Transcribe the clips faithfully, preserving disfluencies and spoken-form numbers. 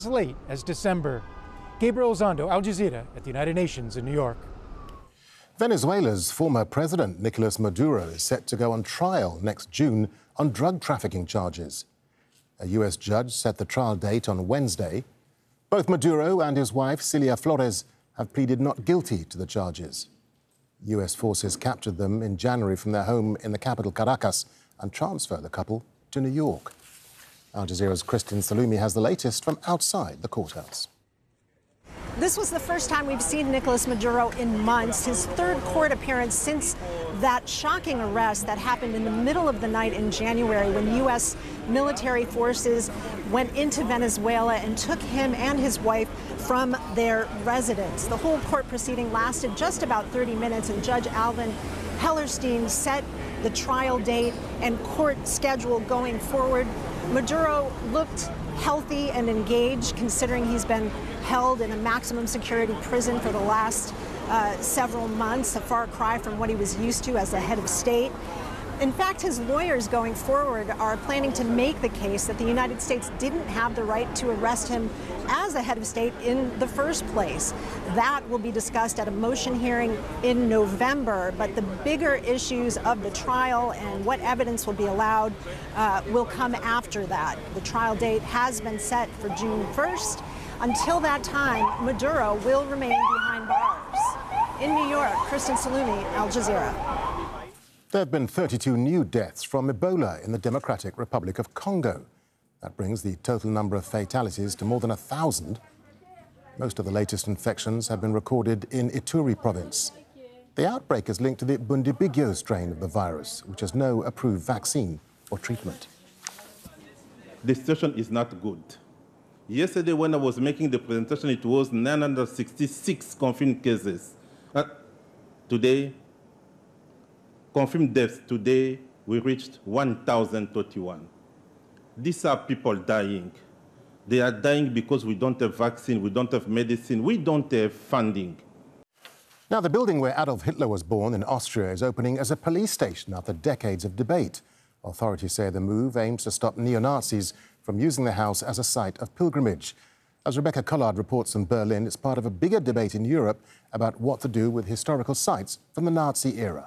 As late as December. Gabriel Zondo, Al Jazeera at the United Nations in New York. Venezuela's former president, Nicolas Maduro, is set to go on trial next June on drug trafficking charges. A U S judge set the trial date on Wednesday. Both Maduro and his wife, Cilia Flores, have pleaded not guilty to the charges. U S forces captured them in January from their home in the capital, Caracas, and transferred the couple to New York. Al Jazeera's Kristin Salumi has the latest from outside the courthouse. This was the first time we've seen Nicolas Maduro in months, his third court appearance since that shocking arrest that happened in the middle of the night in January when U S military forces went into Venezuela and took him and his wife from their residence. The whole court proceeding lasted just about thirty minutes, and Judge Alvin Hellerstein set the trial date and court schedule going forward. Maduro looked healthy and engaged, considering he's been held in a maximum security prison for the last uh, several months, a far cry from what he was used to as the head of state. In fact, his lawyers going forward are planning to make the case that the United States didn't have the right to arrest him as the head of state in the first place. That will be discussed at a motion hearing in November, but the bigger issues of the trial and what evidence will be allowed uh, will come after that. The trial date has been set for June first. Until that time, Maduro will remain behind bars. In New York, Kristin Salumi, Al Jazeera. There have been thirty-two new deaths from Ebola in the Democratic Republic of Congo. That brings the total number of fatalities to more than a thousand. Most of the latest infections have been recorded in Ituri province. The outbreak is linked to the Bundibugyo strain of the virus, which has no approved vaccine or treatment. The situation is not good. Yesterday, when I was making the presentation, it was nine hundred sixty-six confirmed cases. Uh, today, confirmed deaths, today we reached one thousand thirty-one. These are people dying. They are dying because we don't have vaccine, we don't have medicine, we don't have funding. Now, the building where Adolf Hitler was born in Austria is opening as a police station after decades of debate. Authorities say the move aims to stop neo-Nazis from using the house as a site of pilgrimage. As Rebecca Collard reports from Berlin, it's part of a bigger debate in Europe about what to do with historical sites from the Nazi era.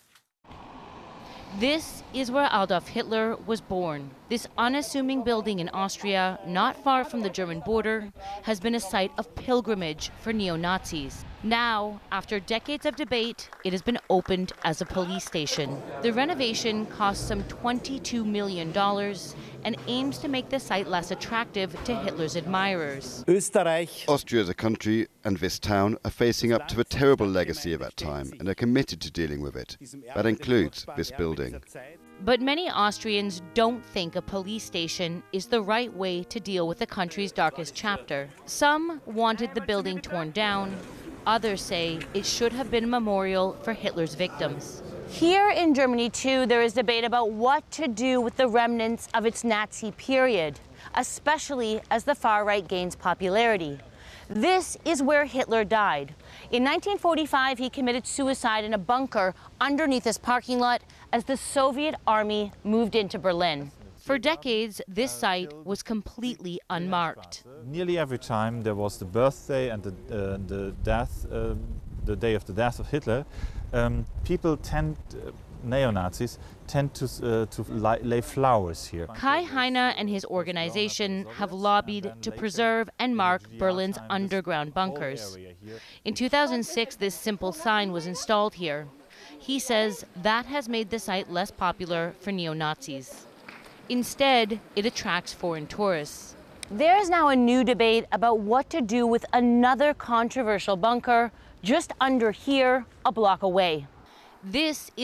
This is where Adolf Hitler was born. This unassuming building in Austria, not far from the German border, has been a site of pilgrimage for neo-Nazis. Now, after decades of debate, it has been opened as a police station. The renovation cost some twenty-two million dollars and aims to make the site less attractive to Hitler's admirers. Austria as a country and this town are facing up to the terrible legacy of that time and are committed to dealing with it. That includes this building. But many Austrians don't think a police station is the right way to deal with the country's darkest chapter. Some wanted the building torn down. Others say it should have been a memorial for Hitler's victims. Here in Germany, too, there is debate about what to do with the remnants of its Nazi period, especially as the far right gains popularity. This is where Hitler died. In nineteen forty-five, he committed suicide in a bunker underneath his parking lot as the Soviet army moved into Berlin. For decades, this site was completely unmarked. Nearly every time there was the birthday and the, uh, the death, uh, the day of the death of Hitler, um, people tend, uh, neo-Nazis, tend to, uh, to lay flowers here. Kai Heine and his organization have lobbied to preserve and mark Berlin's underground bunkers. In two thousand six, this simple sign was installed here. He says that has made the site less popular for neo-Nazis. Instead, it attracts foreign tourists. There is now a new debate about what to do with another controversial bunker just under here, a block away. This is